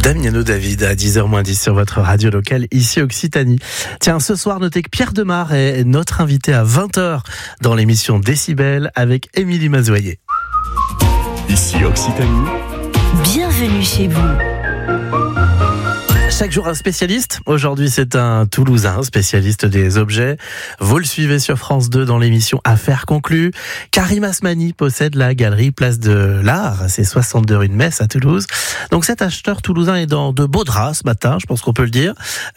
Damiano David à 10h-10 sur votre radio locale ici Occitanie. Tiens, ce soir, notez que Pierre Demar est notre invité à 20h dans l'émission Décibel avec Émilie Mazoyer. Ici Occitanie. Bienvenue chez vous. Chaque jour un spécialiste. Aujourd'hui, c'est un Toulousain, spécialiste des objets. Vous le suivez sur France 2 dans l'émission Affaires conclues. Karim Asmani possède la galerie Place de l'Art. C'est 62 rue de Metz à Toulouse. Donc cet acheteur toulousain est dans de beaux draps ce matin, je pense qu'on peut le dire.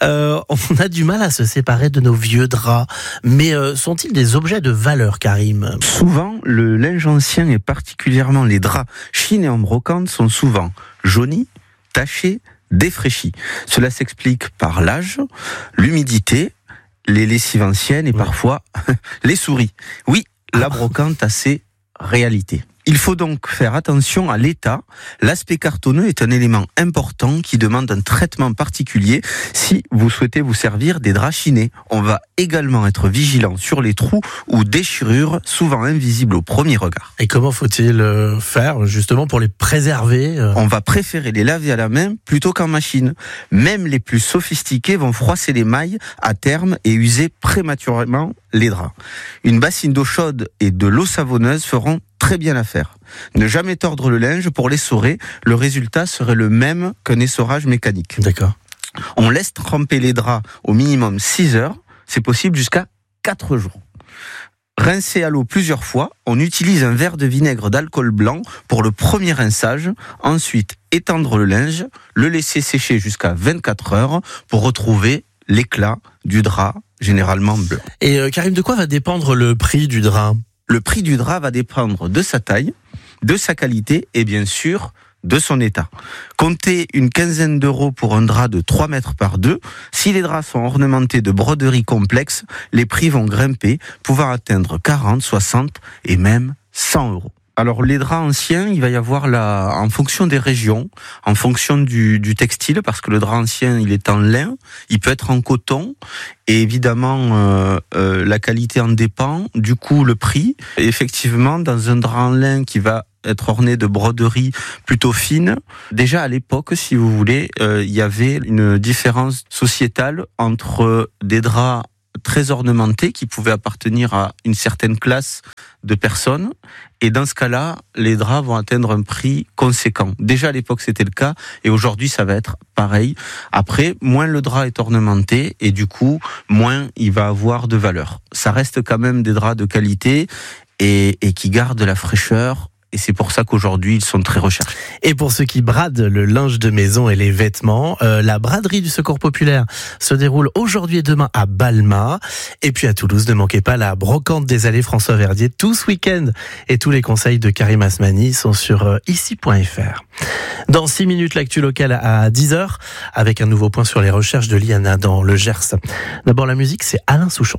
On a du mal à se séparer de nos vieux draps. Mais sont-ils des objets de valeur, Karim ? Souvent, le linge ancien et particulièrement les draps chine et en brocante sont souvent jaunis, tachés, défraîchis. Cela s'explique par l'âge, l'humidité, les lessives anciennes et parfois les souris. Oui, la brocante a ses réalités. Il faut donc faire attention à l'état. L'aspect cartonneux est un élément important qui demande un traitement particulier si vous souhaitez vous servir des draps chinés. On va également être vigilant sur les trous ou déchirures, souvent invisibles au premier regard. Et comment faut-il faire justement pour les préserver ? On va préférer les laver à la main plutôt qu'en machine. Même les plus sophistiqués vont froisser les mailles à terme et user prématurément les draps. Une bassine d'eau chaude et de l'eau savonneuse feront très bien l'affaire. Ne jamais tordre le linge pour l'essorer, le résultat serait le même qu'un essorage mécanique. D'accord. On laisse tremper les draps au minimum 6 heures, c'est possible jusqu'à 4 jours. Rincer à l'eau plusieurs fois, on utilise un verre de vinaigre d'alcool blanc pour le premier rinçage, ensuite étendre le linge, le laisser sécher jusqu'à 24 heures pour retrouver l'éclat du drap, généralement bleu. Et Karim, de quoi va dépendre le prix du drap ? Le prix du drap va dépendre de sa taille, de sa qualité et bien sûr de son état. Comptez une quinzaine d'euros pour un drap de 3 mètres par 2. Si les draps sont ornementés de broderies complexes, les prix vont grimper, pouvant atteindre 40, 60 et même 100 euros. Alors les draps anciens, il va y avoir en fonction des régions, en fonction du textile, parce que le drap ancien, il est en lin, il peut être en coton, et évidemment la qualité en dépend, du coup le prix. Et effectivement, dans un drap en lin qui va être orné de broderies plutôt fines, déjà à l'époque, si vous voulez, il y avait une différence sociétale entre des draps très ornementés qui pouvaient appartenir à une certaine classe de personnes, et dans ce cas-là, les draps vont atteindre un prix conséquent. Déjà à l'époque c'était le cas, et aujourd'hui ça va être pareil. Après, moins le drap est ornementé, et du coup, moins il va avoir de valeur. Ça reste quand même des draps de qualité, et qui gardent la fraîcheur, et c'est pour ça qu'aujourd'hui, ils sont très recherchés. Et pour ceux qui bradent le linge de maison et les vêtements, la braderie du Secours Populaire se déroule aujourd'hui et demain à Balma. Et puis à Toulouse, ne manquez pas la brocante des allées François Verdier tout ce week-end. Et tous les conseils de Karim Asmani sont sur ici.fr. Dans 6 minutes, l'actu locale à 10h, avec un nouveau point sur les recherches de l'IANA dans le Gers. D'abord la musique, c'est Alain Souchon.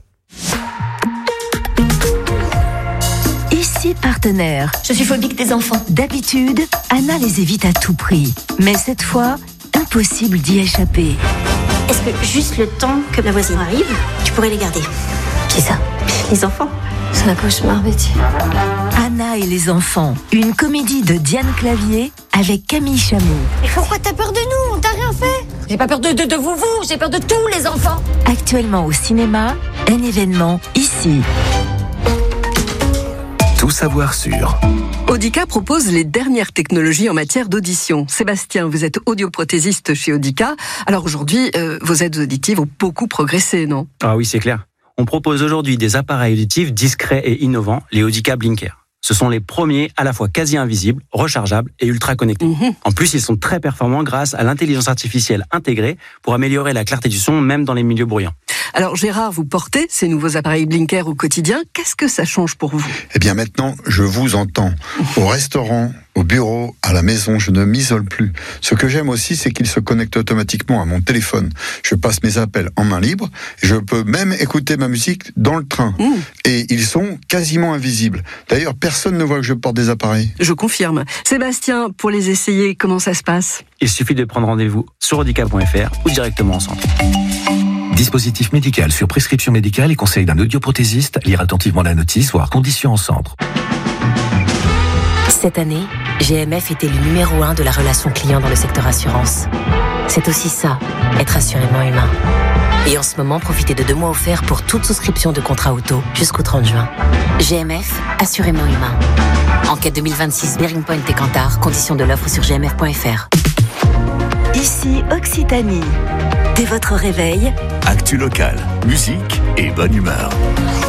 Partenaire. Je suis phobique des enfants. D'habitude, Anna les évite à tout prix. Mais cette fois, impossible d'y échapper. Est-ce que juste le temps que la voisine arrive, tu pourrais les garder ? Qui ça ? Les enfants. C'est un cauchemar, Betty. Anna et les enfants. Une comédie de Diane Clavier avec Camille Chamou. Mais pourquoi t'as peur de nous ? On t'a rien fait ? J'ai pas peur de vous, j'ai peur de tous les enfants. Actuellement au cinéma, un événement ici. Tout savoir sur. Audica propose les dernières technologies en matière d'audition. Sébastien, vous êtes audioprothésiste chez Audica. Alors aujourd'hui, vos aides auditives ont beaucoup progressé, non ? Ah oui, c'est clair. On propose aujourd'hui des appareils auditifs discrets et innovants, les Audica Blinker. Ce sont les premiers à la fois quasi invisibles, rechargeables et ultra connectés. En plus, ils sont très performants grâce à l'intelligence artificielle intégrée pour améliorer la clarté du son, même dans les milieux bruyants. Alors Gérard, vous portez ces nouveaux appareils Blinker au quotidien. Qu'est-ce que ça change pour vous ? Eh bien maintenant, je vous entends. Au restaurant, au bureau, à la maison, je ne m'isole plus. Ce que j'aime aussi, c'est qu'ils se connectent automatiquement à mon téléphone. Je passe mes appels en main libre. Je peux même écouter ma musique dans le train. Et ils sont quasiment invisibles. D'ailleurs, personne ne voit que je porte des appareils. Je confirme. Sébastien, pour les essayer, comment ça se passe ? Il suffit de prendre rendez-vous sur audica.fr ou directement en centre. Dispositif médical sur prescription médicale et conseil d'un audioprothésiste. Lire attentivement la notice, voire conditions en centre. Cette année, GMF est élu numéro 1 de la relation client dans le secteur assurance. C'est aussi ça, être assurément humain. Et en ce moment, profitez de 2 mois offerts pour toute souscription de contrat auto jusqu'au 30 juin. GMF, assurément humain. Enquête 2026, Bearing Point et Kantar, conditions de l'offre sur gmf.fr. Ici Occitanie. Dès votre réveil, actu local, musique et bonne humeur.